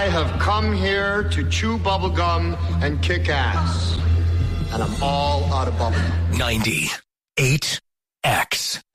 have come here to chew bubblegum and kick ass. And I'm all out of bubblegum. 98X.